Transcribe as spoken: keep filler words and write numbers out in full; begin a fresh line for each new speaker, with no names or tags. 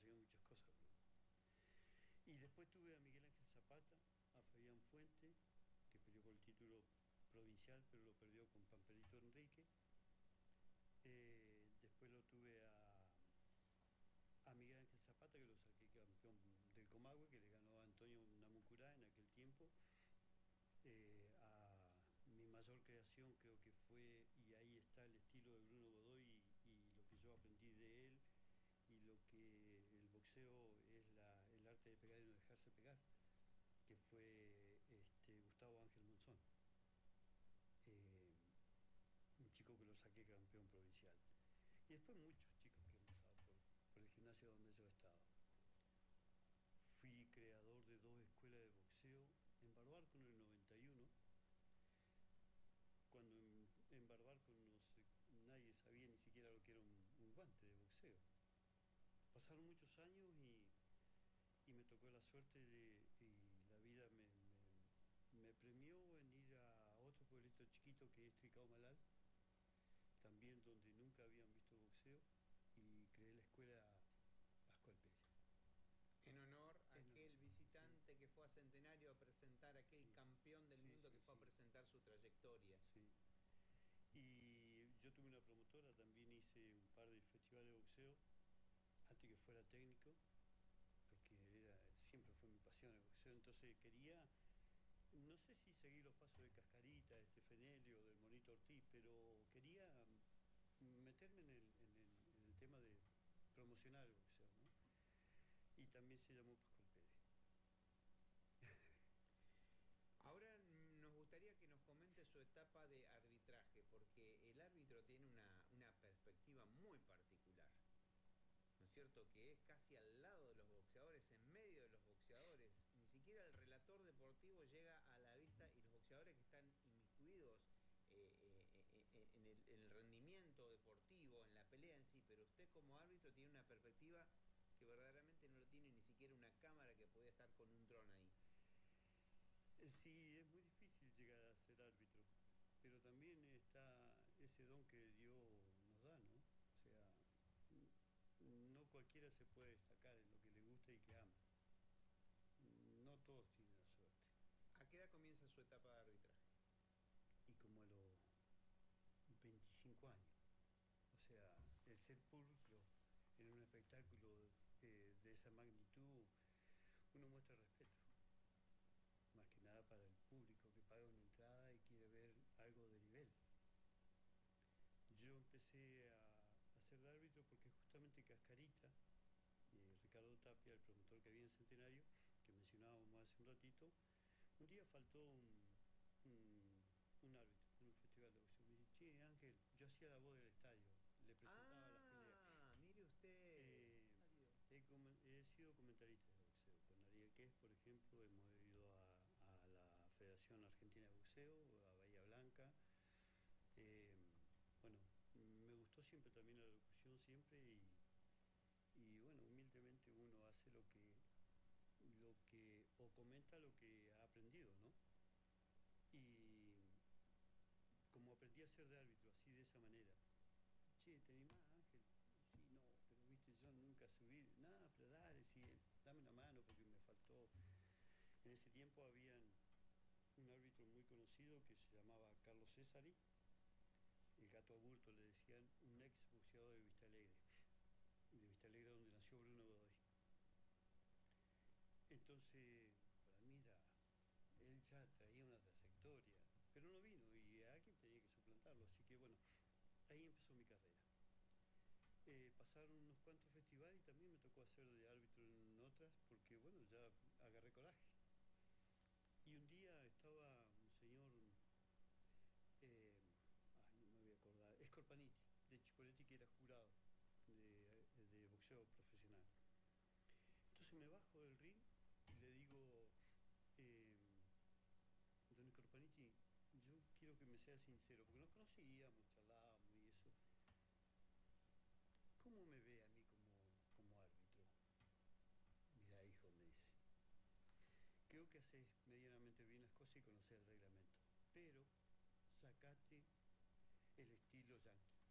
enseñó muchas cosas. ¿No? Y después tuve a Miguel Ángel Zapata, a Fabián Fuente, que peleó por el título provincial, pero lo perdió con Pamperito Enrique. Eh, después lo tuve a, a Miguel Ángel Zapata, que lo saqué campeón del Comahue, que le ganó a Antonio Namucurá en aquel tiempo. Eh, a mi mayor creación creo que fue, y ahí está el estilo de Bruno Godoy y, y lo que yo aprendí de él, y lo que el boxeo es la, el arte de pegar y no dejarse pegar, que fue este, Gustavo Ángel Monzón, eh, un chico que lo saqué campeón provincial. Y después muchos chicos que han pasado por, por el gimnasio donde yo he estado. Fui creador de dos escuelas de boxeo en Barbarco en el noventa y uno, cuando en, en Barbarco no sé, nadie sabía ni siquiera lo que era un, un guante de boxeo. Pasaron muchos años y, y me tocó la suerte de, y la vida me, me, me premió en ir a otro pueblito chiquito que es Tricao-Malal, también donde nunca habían visto boxeo, y creé la escuela Pascual Pérez.
En honor a
En
aquel
honor,
visitante
sí.
que fue a Centenario a presentar, aquel
Sí,
campeón del
sí,
mundo
sí,
que fue
sí.
a presentar su trayectoria.
Sí. Y yo tuve una promotora, también hice un par de festivales de boxeo, antes que fuera técnico, porque era, siempre fue mi pasión el boxeo, entonces quería, no sé si seguir los pasos de Cascarita, de Stefanelli o del Monito Ortiz, pero quería meterme en el, en el, en el tema de promocionar el boxeo, ¿no? Y también se llamó Pascual Pérez.
Ahora nos gustaría que nos comente su etapa de arbitraje, porque el árbitro tiene una, una perspectiva muy particular, ¿no es cierto? Que es casi al lado de los boxeadores, en medio de los boxeadores. Ni siquiera el relator deportivo llega a la vista y los boxeadores que están inmiscuidos eh, eh, eh, en, el, en el rendimiento deportivo, en la pelea en sí, pero usted como árbitro tiene una perspectiva que verdaderamente no lo tiene ni siquiera una cámara que puede estar con un dron ahí.
Sí, es muy difícil llegar a ser árbitro, pero también está ese don que Dios nos da, ¿no? O sea, no cualquiera se puede destacar en lo que le gusta y que ama. No todos tienen la suerte.
¿A qué edad comienza su etapa de arbitraje?
Y como a los veinticinco años. O sea, el ser público en un espectáculo eh, de esa magnitud, uno muestra respeto. Más que nada para el público que paga una entrada y quiere ver algo de nivel. Yo empecé a, a ser de árbitro porque justamente Cascarita, eh, Ricardo Tapia, el promotor que había en Centenario, que mencionábamos hace un ratito, un día faltó un, un, un árbitro en un festival de boxeo. Me dice, che, Ángel, yo hacía la voz del estadio, le presentaba las peleas.
Ah, mire usted.
Eh, he, he sido comentarista de boxeo. Con Ariel Quez, por ejemplo, hemos ido a, a la Federación Argentina de Boxeo, a Bahía Blanca. Eh, bueno, me gustó siempre también la locución, siempre, y, y bueno, humildemente uno hace lo que, lo que, o comenta lo que ha aprendido, ¿no? Y como aprendí a ser de árbitro, así de esa manera. Che, ¿te animás, Ángel? Sí, no, pero viste, yo nunca subí. Nada, pero dale, sí, dame una mano porque me faltó. En ese tiempo habían un árbitro muy conocido que se llamaba Carlos Césari, el Gato Aburto le decían, un ex boxeador de Vista Alegre, de Vista Alegre donde nació Bruno Godoy. Entonces, para mí era, él ya traía una trayectoria, pero no vino y a alguien tenía que suplantarlo, así que bueno, ahí empezó mi carrera. Eh, pasaron unos cuantos festivales y también me tocó hacer de árbitro en otras, porque bueno, ya agarré coraje. Y un día estaba un señor, eh, ay, no me voy a acordar, Scorpaniti, de Chipoletti, que era jurado de, de boxeo profesional. Entonces me bajo del ring y le digo, eh, don Scorpaniti, yo quiero que me sea sincero, porque nos conocíamos, charlábamos y eso. ¿Cómo me ve a mí como, como árbitro? Mira, hijo, me dice, creo que haces medianamente bien las cosas y conoces el reglamento, pero sacate el estilo yankee.